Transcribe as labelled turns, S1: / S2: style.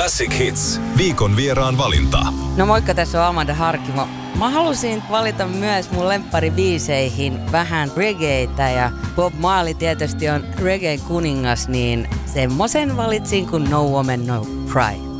S1: Classic Hits. Viikon vieraan valinta.
S2: No moikka, tässä on Amanda Harkimo. Mä halusin valita myös mun lempparibiiseihin vähän reggaetä ja Bob Marley tietysti on reggae kuningas, niin semmosen valitsin kuin No Woman No Cry.